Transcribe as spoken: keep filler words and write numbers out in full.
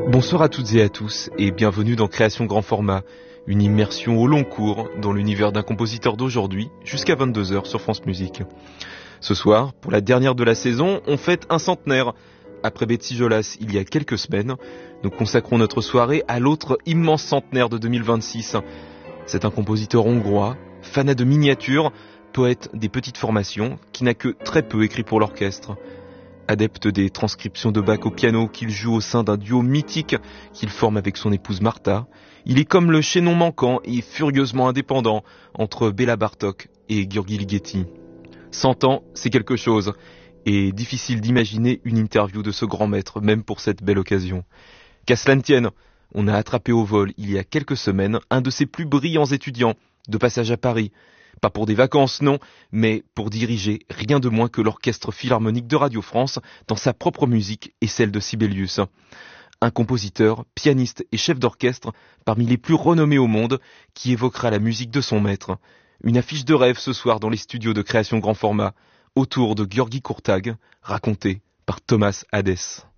Bonsoir à toutes et à tous et bienvenue dans Création Grand Format, une immersion au long cours dans l'univers d'un compositeur d'aujourd'hui jusqu'à vingt-deux heures sur France Musique. Ce soir, pour la dernière de la saison, on fête un centenaire. Après Betsy Jolas il y a quelques semaines, nous consacrons notre soirée à l'autre immense centenaire de deux mille vingt-six. C'est un compositeur hongrois, fanat de miniatures, poète des petites formations, qui n'a que très peu écrit pour l'orchestre. Adepte des transcriptions de Bach au piano qu'il joue au sein d'un duo mythique qu'il forme avec son épouse Martha, il est comme le chaînon manquant et furieusement indépendant entre Béla Bartók et György Ligeti. Cent ans, c'est quelque chose, et difficile d'imaginer une interview de ce grand maître, même pour cette belle occasion. Qu'à cela ne tienne, on a attrapé au vol, il y a quelques semaines, un de ses plus brillants étudiants, de passage à Paris. Pas pour des vacances, non, mais pour diriger rien de moins que l'Orchestre Philharmonique de Radio France dans sa propre musique et celle de Sibelius. Un compositeur, pianiste et chef d'orchestre parmi les plus renommés au monde qui évoquera la musique de son maître. Une affiche de rêve ce soir dans les studios de Création Grand Format, autour de György Kurtág, raconté par Thomas Hadès.